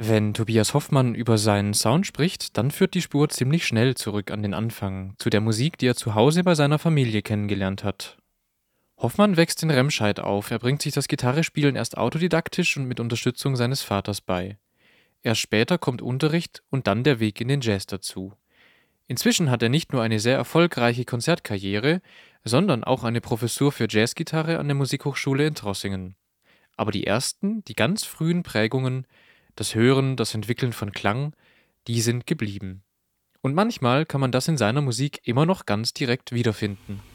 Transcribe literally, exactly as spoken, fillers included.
Wenn Tobias Hoffmann über seinen Sound spricht, dann führt die Spur ziemlich schnell zurück an den Anfang, zu der Musik, die er zu Hause bei seiner Familie kennengelernt hat. Hoffmann wächst in Remscheid auf, er bringt sich das Gitarrespielen erst autodidaktisch und mit Unterstützung seines Vaters bei. Erst später kommt Unterricht und dann der Weg in den Jazz dazu. Inzwischen hat er nicht nur eine sehr erfolgreiche Konzertkarriere, sondern auch eine Professur für Jazzgitarre an der Musikhochschule in Trossingen. Aber die ersten, die ganz frühen Prägungen, das Hören, das Entwickeln von Klang, die sind geblieben. Und manchmal kann man das in seiner Musik immer noch ganz direkt wiederfinden.